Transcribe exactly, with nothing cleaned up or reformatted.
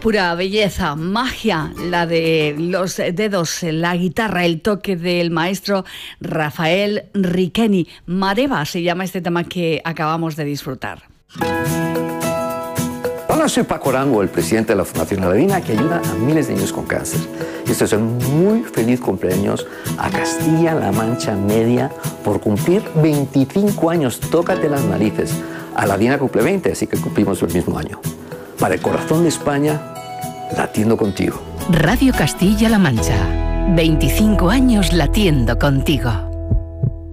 pura belleza, magia, la de los dedos, la guitarra, el toque del maestro Rafael Riqueni. Mareva se llama este tema que acabamos de disfrutar. Hola, soy Paco Arango, el presidente de la Fundación Aladina, que ayuda a miles de niños con cáncer. Y esto es un muy feliz cumpleaños a Castilla-La Mancha Media por cumplir veinticinco años. Tócate las narices. Aladina cumple veinte, así que cumplimos el mismo año. Para el corazón de España, latiendo contigo. Radio Castilla-La Mancha. veinticinco años latiendo contigo.